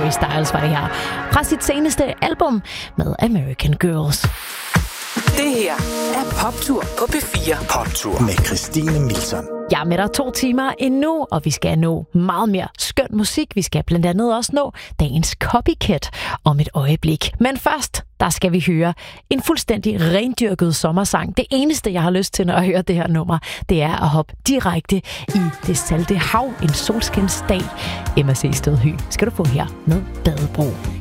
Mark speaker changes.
Speaker 1: Harry Styles var det her. Fra sit seneste album med American Girls.
Speaker 2: Det her er Poptur på P4.
Speaker 3: Poptur med Christine Milton.
Speaker 1: Jeg er med dig 2 timer endnu, og vi skal nå meget mere skøn musik. Vi skal blandt andet også nå dagens copycat om et øjeblik. Men først, der skal vi høre en fuldstændig rendyrket sommersang. Det eneste, jeg har lyst til, når jeg hører det her nummer, det er at hoppe direkte i det salte hav en solskinsdag. Emma C. Stødhø skal du få her med Badebro.